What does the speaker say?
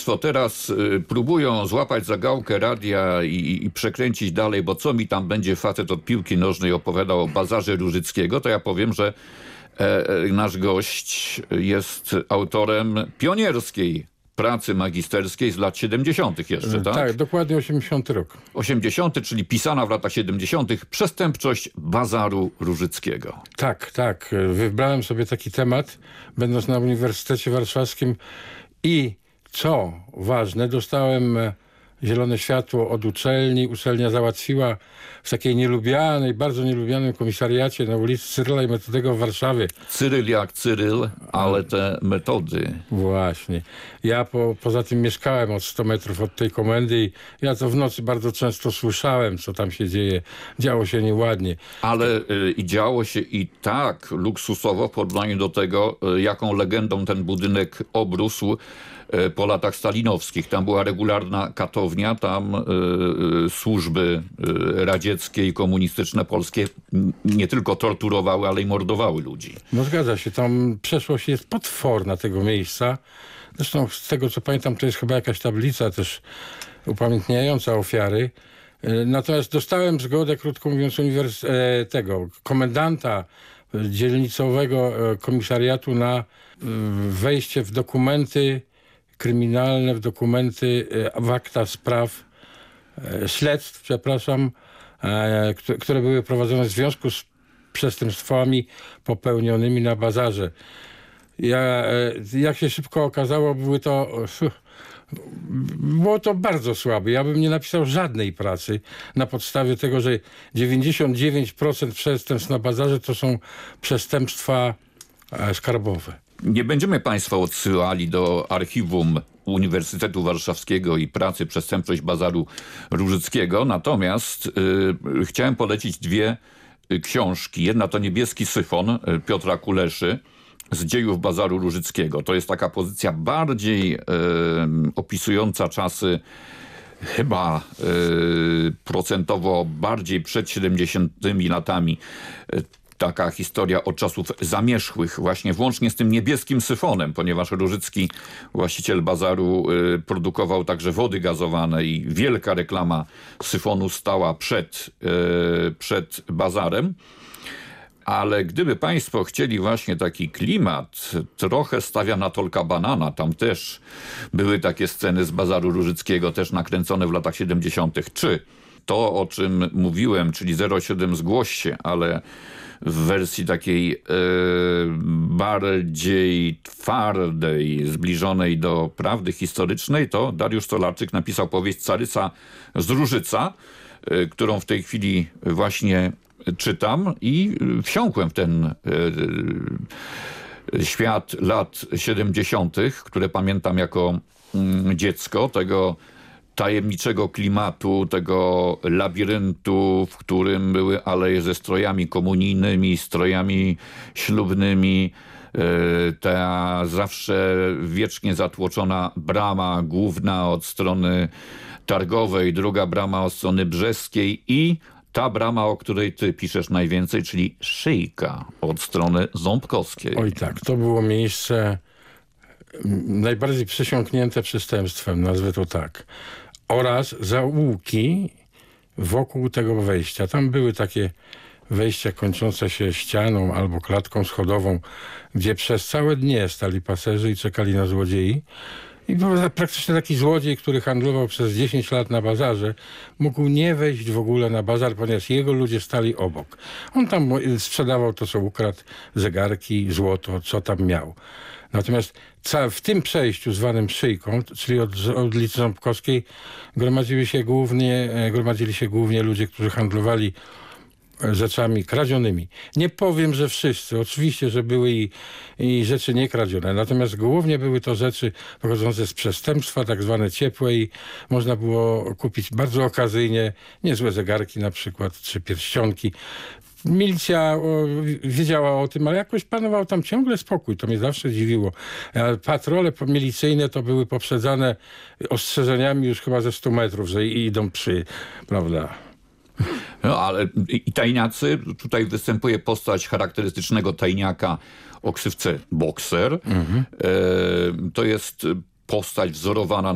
państwo teraz próbują złapać za gałkę radia i przekręcić dalej, bo co mi tam będzie facet od piłki nożnej opowiadał o bazarze Różyckiego, to ja powiem, że nasz gość jest autorem pionierskiej pracy magisterskiej z lat 70. jeszcze, tak? Tak, dokładnie 80 rok. 80., czyli pisana w latach 70. Przestępczość bazaru Różyckiego. Tak. Wybrałem sobie taki temat, będąc na Uniwersytecie Warszawskim i co ważne, dostałem zielone światło od uczelni. Uczelnia załatwiła w takiej nielubianej, bardzo nielubianym komisariacie na ulicy Cyryla i Metodego w Warszawie. Cyryl jak Cyryl, ale te metody. Właśnie. Ja poza tym mieszkałem od 100 metrów od tej komendy i ja to w nocy bardzo często słyszałem, co tam się dzieje. Działo się nieładnie. Ale i działo się i tak luksusowo w porównaniu do tego, jaką legendą ten budynek obrósł po latach stalinowskich. Tam była regularna katownia, tam służby radzieckie i komunistyczne polskie nie tylko torturowały, ale i mordowały ludzi. No zgadza się, tam przeszłość jest potworna tego miejsca. Zresztą z tego co pamiętam, to jest chyba jakaś tablica też upamiętniająca ofiary. Natomiast dostałem zgodę, krótko mówiąc, komendanta dzielnicowego komisariatu na wejście w dokumenty kryminalne, w akta spraw, śledztw, które były prowadzone w związku z przestępstwami popełnionymi na bazarze. Jak się szybko okazało, było to bardzo słabe. Ja bym nie napisał żadnej pracy na podstawie tego, że 99% przestępstw na bazarze to są przestępstwa skarbowe. Nie będziemy państwa odsyłali do archiwum Uniwersytetu Warszawskiego i pracy Przestępczość bazaru Różyckiego, natomiast chciałem polecić dwie książki. Jedna to Niebieski syfon Piotra Kuleszy z dziejów bazaru Różyckiego. To jest taka pozycja bardziej opisująca czasy chyba procentowo bardziej przed 70 latami. Taka historia od czasów zamierzchłych, właśnie włącznie z tym niebieskim syfonem, ponieważ Różycki, właściciel bazaru, produkował także wody gazowane i wielka reklama syfonu stała przed bazarem. Ale gdyby państwo chcieli właśnie taki klimat, trochę stawia na Tolka Banana, tam też były takie sceny z bazaru Różyckiego, też nakręcone w latach 70. Czy to, o czym mówiłem, czyli 07 zgłoś się, ale w wersji takiej bardziej twardej, zbliżonej do prawdy historycznej, to Dariusz Stolarczyk napisał powieść Caryca z Różyca, którą w tej chwili właśnie czytam i wsiąkłem w ten świat lat 70., które pamiętam jako dziecko, tego tajemniczego klimatu, tego labiryntu, w którym były aleje ze strojami komunijnymi, strojami ślubnymi, ta zawsze wiecznie zatłoczona brama główna od strony targowej, druga brama od strony brzeskiej i ta brama, o której ty piszesz najwięcej, czyli Szyjka od strony ząbkowskiej. Oj tak, to było miejsce najbardziej przesiąknięte przestępstwem, nazwę to tak. Oraz zaułki wokół tego wejścia. Tam były takie wejścia kończące się ścianą albo klatką schodową, gdzie przez całe dnie stali paserzy i czekali na złodziei. I był praktycznie taki złodziej, który handlował przez 10 lat na bazarze, mógł nie wejść w ogóle na bazar, ponieważ jego ludzie stali obok. On tam sprzedawał to, co ukradł, zegarki, złoto, co tam miał. Natomiast w tym przejściu zwanym Szyjką, czyli od ulicy Ząbkowskiej, gromadzili się głównie ludzie, którzy handlowali rzeczami kradzionymi. Nie powiem, że wszyscy. Oczywiście, że były i rzeczy niekradzione. Natomiast głównie były to rzeczy pochodzące z przestępstwa, tak zwane ciepłe i można było kupić bardzo okazyjnie niezłe zegarki na przykład, czy pierścionki. Milicja wiedziała o tym, ale jakoś panował tam ciągle spokój. To mnie zawsze dziwiło. Patrole milicyjne to były poprzedzane ostrzeżeniami już chyba ze 100 metrów, że idą prawda? No ale i tajniacy, tutaj występuje postać charakterystycznego tajniaka o ksywce Bokser. To jest postać wzorowana